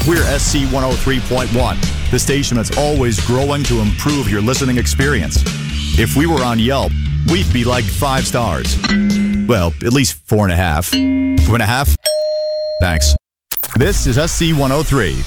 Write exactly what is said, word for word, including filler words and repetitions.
We're S C one oh three point one, the station that's always growing to improve your listening experience. If we were on Yelp, we'd be like five stars. Well, at least four and a half. Two and a half? Thanks. This is S C one oh three.